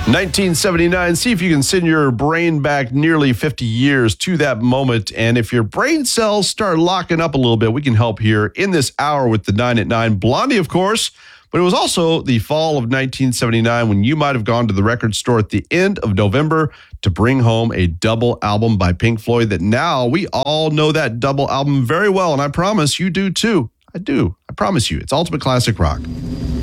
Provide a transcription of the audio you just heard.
1979, see if you can send your brain back nearly 50 years to that moment. And if your brain cells start locking up a little bit, we can help here in this hour with the 9 at 9. Blondie, of course, but it was also the fall of 1979 when you might have gone to the record store at the end of November to bring home a double album by Pink Floyd that now we all know that double album very well. And I promise you do too. I do. I promise you. It's Ultimate Classic Rock.